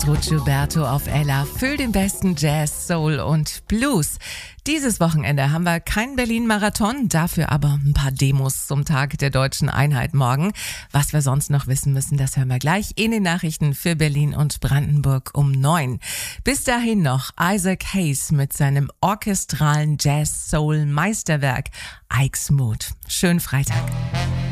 Pietro Gilberto auf Ella. Füll den besten Jazz, Soul und Blues. Dieses Wochenende haben wir keinen Berlin-Marathon, dafür aber ein paar Demos zum Tag der Deutschen Einheit morgen. Was wir sonst noch wissen müssen, das hören wir gleich in den Nachrichten für Berlin und Brandenburg um 9. Bis dahin noch Isaac Hayes mit seinem orchestralen Jazz-Soul-Meisterwerk Ike's Mood. Schönen Freitag.